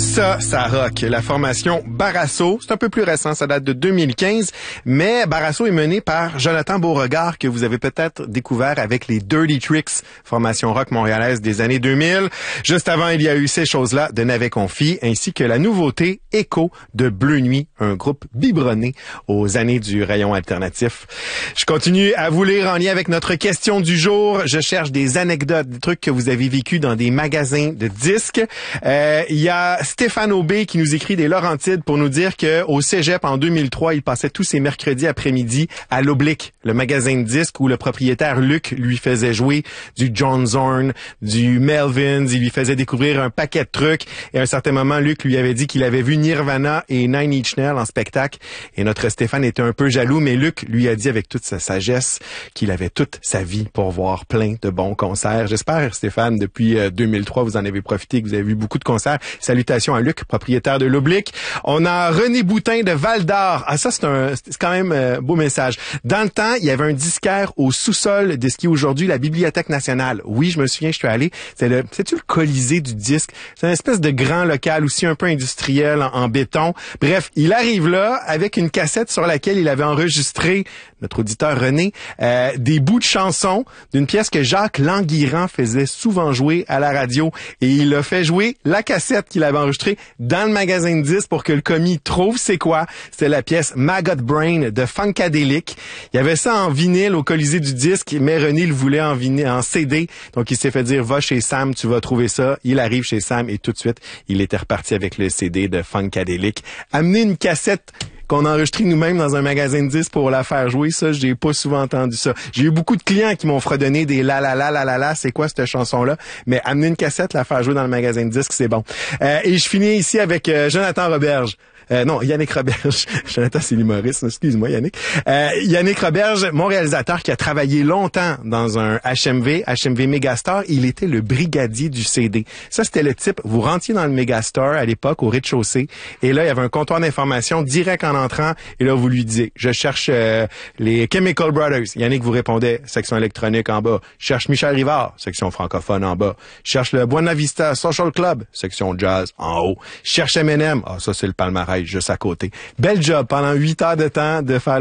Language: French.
Ça rock. La formation Barasso, c'est un peu plus récent, ça date de 2015, mais Barasso est mené par Jonathan Beauregard, que vous avez peut-être découvert avec les Dirty Tricks, formation rock montréalaise des années 2000. Juste avant, il y a eu ces choses-là de Navet Confi, ainsi que la nouveauté Echo de Bleu Nuit, un groupe biberonné aux années du rayon alternatif. Je continue à vous lire en lien avec notre question du jour. Je cherche des anecdotes, des trucs que vous avez vécu dans des magasins de disques. Il y a Stéphane Aubé qui nous écrit des Laurentides pour nous dire que au Cégep en 2003, il passait tous ses mercredis après-midi à l'Oblique, le magasin de disques où le propriétaire Luc lui faisait jouer du John Zorn, du Melvins, il lui faisait découvrir un paquet de trucs et à un certain moment, Luc lui avait dit qu'il avait vu Nirvana et Nine Inch Nails en spectacle et notre Stéphane était un peu jaloux, mais Luc lui a dit avec toute sa sagesse qu'il avait toute sa vie pour voir plein de bons concerts. J'espère, Stéphane, depuis 2003, vous en avez profité, que vous avez vu beaucoup de concerts. Salutations à Luc, propriétaire de l'Oblique. On a René Boutin de Val-d'Or. Ah, ça, c'est quand même beau message. Dans le temps, il y avait un disquaire au sous-sol de ce qui est aujourd'hui la Bibliothèque nationale. Oui, je me souviens, je suis allé. C'est-tu le Colisée du disque? C'est une espèce de grand local aussi un peu industriel en béton. Bref, il arrive là avec une cassette sur laquelle il avait enregistré, notre auditeur René, des bouts de chansons d'une pièce que Jacques Languirand faisait souvent jouer à la radio. Et il a fait jouer la cassette qu'il avait enregistrée dans le magasin de disques pour que le commis trouve c'est quoi. C'était la pièce Maggot Brain de Funkadelic. Il y avait ça en vinyle au Colisée du disque, mais René le voulait en vinyle, en CD. Donc il s'est fait dire, va chez Sam, tu vas trouver ça. Il arrive chez Sam et tout de suite, il était reparti avec le CD de Funkadelic. Amener une cassette qu'on a enregistré nous-mêmes dans un magasin de disques pour la faire jouer, ça, j'ai pas souvent entendu ça. J'ai eu beaucoup de clients qui m'ont fredonné des la la la la la la, c'est quoi cette chanson-là? Mais amener une cassette, la faire jouer dans le magasin de disques, c'est bon. Et je finis ici avec Jonathan Roberge. Non, Yannick Roberge. Jonathan, c'est l'humoriste. Excuse-moi, Yannick. Yannick Roberge, mon réalisateur qui a travaillé longtemps dans un HMV Megastore, il était le brigadier du CD. Ça, c'était le type. Vous rentiez dans le Megastore à l'époque, au rez-de-chaussée, et là, il y avait un comptoir d'information direct en entrant, et là, vous lui disiez, je cherche les Chemical Brothers. Yannick vous répondait, section électronique en bas. Je cherche Michel Rivard, section francophone en bas. Je cherche le Buena Vista Social Club, section jazz en haut. Je cherche M&M. Ah, ça, c'est le palmarès juste à côté. Bel job pendant 8 heures de temps de faire